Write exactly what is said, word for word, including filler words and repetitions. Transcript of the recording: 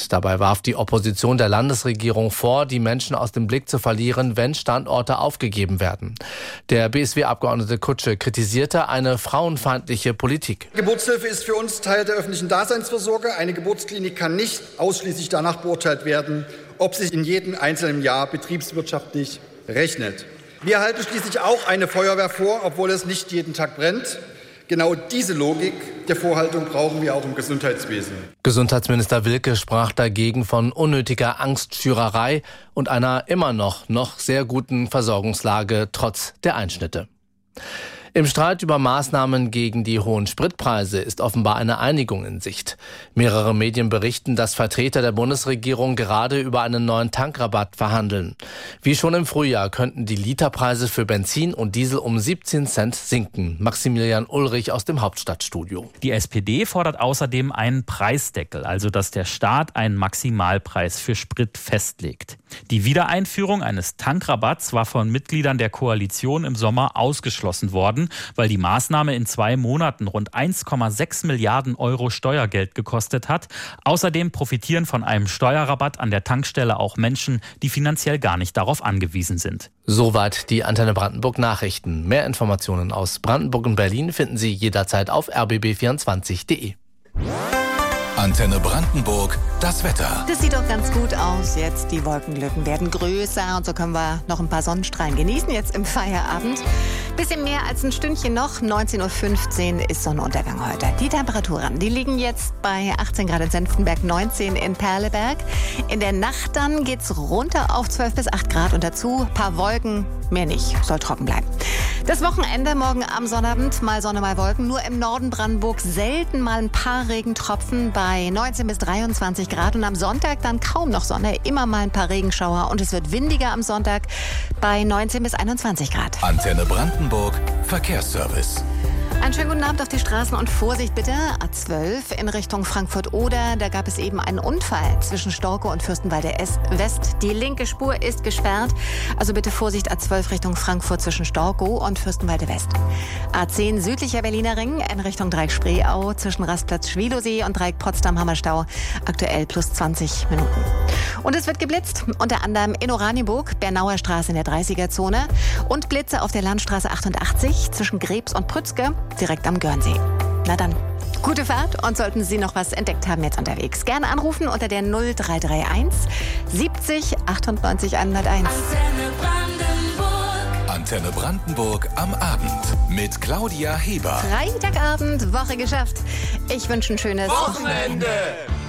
Sprit. Dabei warf die Opposition der Landesregierung vor, die Menschen aus dem Blick zu verlieren, wenn Standorte aufgegeben werden. Der B S W-Abgeordnete Kutsche kritisierte eine frauenfeindliche Politik. Geburtshilfe ist für uns Teil der öffentlichen Daseinsvorsorge. Eine Geburtsklinik kann nicht ausschließlich danach beurteilt werden, ob sich in jedem einzelnen Jahr betriebswirtschaftlich rechnet. Wir halten schließlich auch eine Feuerwehr vor, obwohl es nicht jeden Tag brennt. Genau diese Logik der Vorhaltung brauchen wir auch im Gesundheitswesen. Gesundheitsminister Wilke sprach dagegen von unnötiger Angstschürerei und einer immer noch, noch sehr guten Versorgungslage trotz der Einschnitte. Im Streit über Maßnahmen gegen die hohen Spritpreise ist offenbar eine Einigung in Sicht. Mehrere Medien berichten, dass Vertreter der Bundesregierung gerade über einen neuen Tankrabatt verhandeln. Wie schon im Frühjahr könnten die Literpreise für Benzin und Diesel um siebzehn Cent sinken. Maximilian Ulrich aus dem Hauptstadtstudio. Die S P D fordert außerdem einen Preisdeckel, also dass der Staat einen Maximalpreis für Sprit festlegt. Die Wiedereinführung eines Tankrabatts war von Mitgliedern der Koalition im Sommer ausgeschlossen worden, weil die Maßnahme in zwei Monaten rund eins Komma sechs Milliarden Euro Steuergeld gekostet hat. Außerdem profitieren von einem Steuerrabatt an der Tankstelle auch Menschen, die finanziell gar nicht darauf angewiesen sind. Soweit die Antenne Brandenburg Nachrichten. Mehr Informationen aus Brandenburg und Berlin finden Sie jederzeit auf r b b vierundzwanzig punkt d e. Antenne Brandenburg, das Wetter. Das sieht doch ganz gut aus. Jetzt die Wolkenlücken werden größer und so können wir noch ein paar Sonnenstrahlen genießen jetzt im Feierabend. Bisschen mehr als ein Stündchen noch. neunzehn Uhr fünfzehn ist Sonnenuntergang heute. Die Temperaturen, die liegen jetzt bei achtzehn Grad in Senftenberg, neunzehn in Perleberg. In der Nacht dann geht's runter auf zwölf bis acht Grad und dazu ein paar Wolken, mehr nicht, soll trocken bleiben. Das Wochenende morgen am Sonnabend, mal Sonne, mal Wolken. Nur im Norden Brandenburg selten mal ein paar Regentropfen bei neunzehn bis dreiundzwanzig Grad. Und am Sonntag dann kaum noch Sonne, immer mal ein paar Regenschauer. Und es wird windiger am Sonntag bei neunzehn bis einundzwanzig Grad. Antenne Brandenburg, Verkehrsservice. Einen schönen guten Abend auf die Straßen und Vorsicht bitte. A zwölf in Richtung Frankfurt-Oder. Da gab es eben einen Unfall zwischen Storkow und Fürstenwalde West. Die linke Spur ist gesperrt. Also bitte Vorsicht A zwölf Richtung Frankfurt zwischen Storkow und Fürstenwalde West. A zehn südlicher Berliner Ring in Richtung Dreieck Spreeau zwischen Rastplatz Schwielowsee und Dreieck Potsdam-Hammerstau. Aktuell plus zwanzig Minuten. Und es wird geblitzt. Unter anderem in Oranienburg, Bernauer Straße in der dreißiger-Zone und Blitze auf der Landstraße achtundachtzig zwischen Grebs und Prützke. Direkt am Görnsee. Na dann, gute Fahrt und sollten Sie noch was entdeckt haben jetzt unterwegs, gerne anrufen unter der null drei drei eins siebzig achtundneunzig hunderteins. Antenne Brandenburg. Antenne Brandenburg am Abend mit Claudia Heber. Freitagabend, Woche geschafft. Ich wünsche ein schönes Wochenende.